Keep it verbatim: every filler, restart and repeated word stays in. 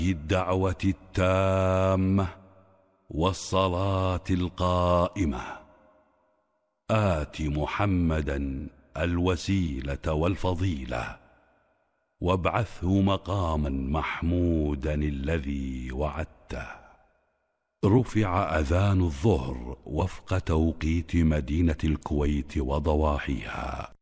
الدعوة التامة والصلاة القائمة آت محمدا الوسيلة والفضيلة وابعثه مقاما محمودا الذي وعدته. رفع أذان الظهر وفق توقيت مدينة الكويت وضواحيها.